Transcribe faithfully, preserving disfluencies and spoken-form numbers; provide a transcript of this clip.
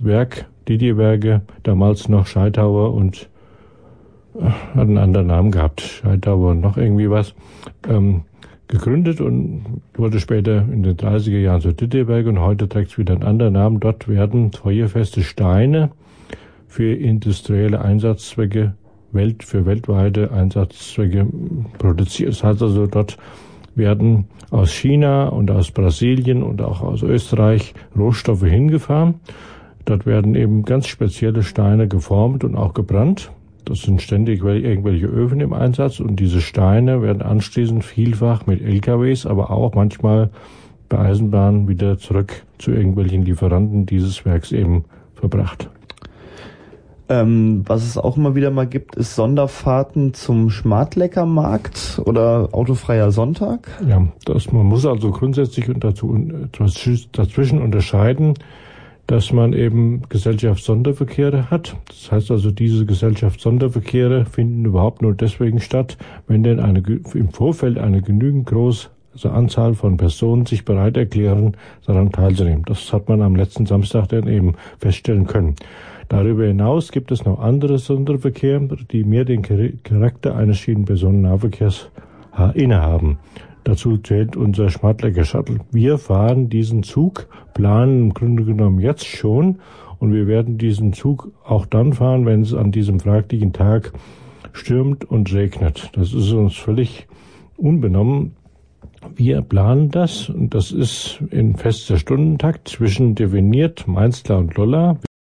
Werk, Didierwerke, damals noch Scheithauer und äh, hat einen anderen Namen gehabt, Scheithauer und noch irgendwie was, ähm, gegründet und wurde später in den dreißiger Jahren zu Didierwerke und heute trägt es wieder einen anderen Namen. Dort werden feuerfeste Steine für industrielle Einsatzzwecke, Welt, für weltweite Einsatzzwecke produziert. Das heißt also, dort werden aus China und aus Brasilien und auch aus Österreich Rohstoffe hingefahren. Dort werden eben ganz spezielle Steine geformt und auch gebrannt. Das sind ständig irgendwelche Öfen im Einsatz und diese Steine werden anschließend vielfach mit L K Ws, aber auch manchmal bei Eisenbahnen wieder zurück zu irgendwelchen Lieferanten dieses Werks eben verbracht. Ähm, was es auch immer wieder mal gibt, ist Sonderfahrten zum Schmartleckermarkt oder autofreier Sonntag. Ja, das, man muss also grundsätzlich und dazu, dazwischen unterscheiden, dass man eben Gesellschaftssonderverkehre hat. Das heißt also, diese Gesellschaftssonderverkehre finden überhaupt nur deswegen statt, wenn denn eine, im Vorfeld eine genügend große also Anzahl von Personen sich bereit erklären, daran teilzunehmen. Das hat man am letzten Samstag dann eben feststellen können. Darüber hinaus gibt es noch andere Sonderverkehre, die mehr den Charakter eines Schienenpersonennahverkehrs innehaben. Dazu zählt unser Schmartlecker-Shuttle. Wir fahren diesen Zug, planen im Grunde genommen jetzt schon und wir werden diesen Zug auch dann fahren, wenn es an diesem fraglichen Tag stürmt und regnet. Das ist uns völlig unbenommen. Wir planen das und das ist in fester Stundentakt zwischen definiert Mainzlar und Lolla.